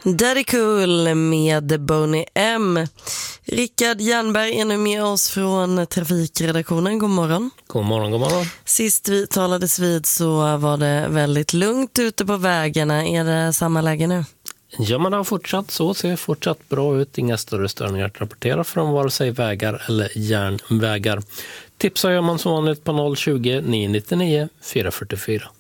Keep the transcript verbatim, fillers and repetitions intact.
Daddy Cool med Boney M. Rickard Jernberg är nu med oss från trafikredaktionen. God morgon. God morgon, god morgon. Sist vi talades vid så var det väldigt lugnt ute på vägarna. Är det samma läge nu? Ja, man har fortsatt så, ser fortsatt bra ut. Inga större störningar att rapportera från vare sig vägar eller järnvägar. Tipsa gör man som vanligt på noll tjugo, nio nio nio, fyra fyra fyra.